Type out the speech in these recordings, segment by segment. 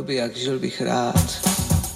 by jak, žil bych rád.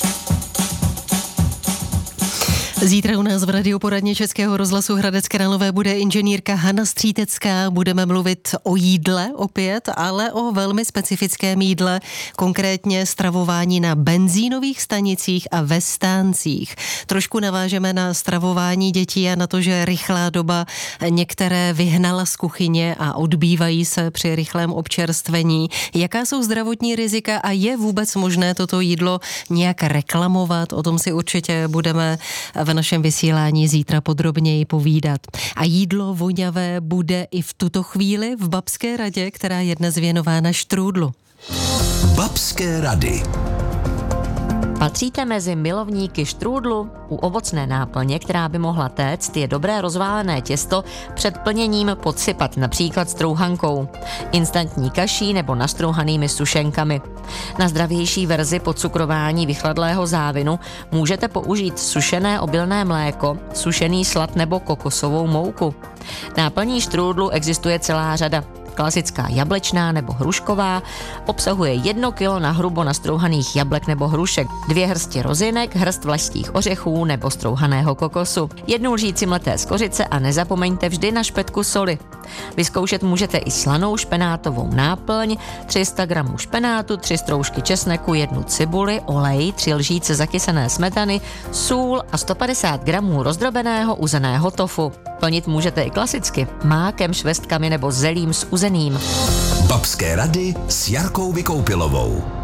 Zítra u nás v radioporadně Českého rozhlasu Hradec Králové bude inženýrka Hana Střítecká. Budeme mluvit o jídle opět, ale o velmi specifickém jídle, konkrétně stravování na benzínových stanicích a ve stáncích. Trošku navážeme na stravování dětí a na to, že rychlá doba některé vyhnala z kuchyně a odbývají se při rychlém občerstvení. Jaká jsou zdravotní rizika a je vůbec možné toto jídlo nějak reklamovat? O tom si určitě budeme v našem vysílání zítra podrobněji povídat. A jídlo voňavé bude i v tuto chvíli v Babské radě, která je dnes věnována štrůdlu. Babské rady. Patříte mezi milovníky štrůdlu? U ovocné náplně, která by mohla téct, je dobré rozválené těsto před plněním podsypat například strouhankou, instantní kaší nebo nastrouhanými sušenkami. Na zdravější verzi podcukrování vychladlého závinu můžete použít sušené obilné mléko, sušený slad nebo kokosovou mouku. Náplní štrůdlu existuje celá řada. Klasická jablečná nebo hrušková obsahuje 1 kilo nahrubo nastrouhaných jablek nebo hrušek, 2 hrsti rozinek, hrst vlašských ořechů nebo strouhaného kokosu, 1 lžíci mleté skořice a nezapomeňte vždy na špetku soli. Vyzkoušet můžete i slanou špenátovou náplň, 300 gramů špenátu, 3 stroužky česneku, 1 cibuli, olej, 3 lžíce zakysané smetany, sůl a 150 gramů rozdrobeného uzeného tofu. Plnit můžete i klasicky, mákem, švestkami nebo zelím s uzeným. Babské rady s Jarkou Vykoupilovou.